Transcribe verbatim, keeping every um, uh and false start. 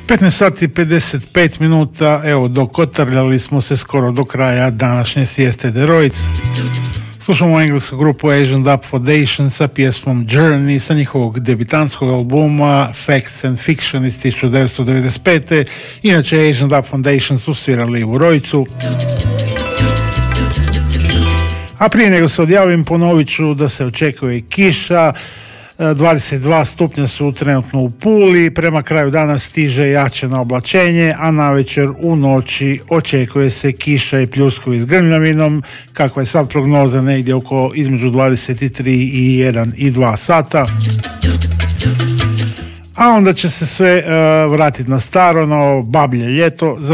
petnaest sati i pedeset pet minuta, evo dokotrljali smo se skoro do kraja današnje Sieste de Roiz. Slušamo englesku grupu Asian Dub Foundation sa pjesmom Journey sa njihovog debitanskog albuma Facts and Fiction iz tisuću devetsto devedeset pete. Inače Asian Dub Foundation su svirali u Rojcu. A prije nego se odjavim, ponovit ću da se očekuje kiša. dvadeset dva stupnja su trenutno u Puli, prema kraju dana stiže jače na oblačenje, a navečer u noći očekuje se kiša i pljuskovi s grmljavinom, kakva je sad prognoza, negdje oko između dvadeset tri i jedan i dva sata. A onda će se sve uh, vratiti na staro, na bablje ljeto.